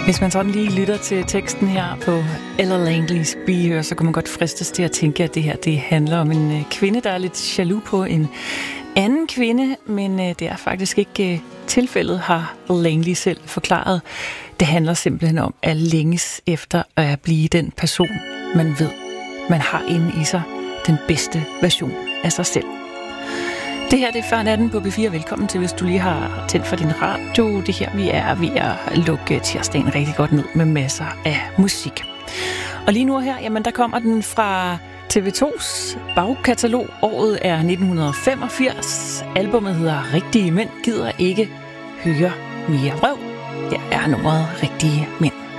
Hvis man sådan lige lytter til teksten her på Ella Langley's Be Here, så kan man godt fristes til at tænke, at det her det handler om en kvinde, der er lidt jaloux på en anden kvinde, men det er faktisk ikke tilfældet, har Langley selv forklaret. Det handler simpelthen om at længes efter at blive den person, man ved, man har inde i sig, den bedste version af sig selv. Det her det er Før Natten på B4. Velkommen til, hvis du lige har tændt for din radio. Det her, vi er ved at lukke tirsdagen rigtig godt ned med masser af musik. Og lige nu her, jamen der kommer den fra TV2's bagkatalog. Året er 1985. Albummet hedder Rigtige Mænd gider ikke høre mere røv. Her er nummeret Rigtige Mænd.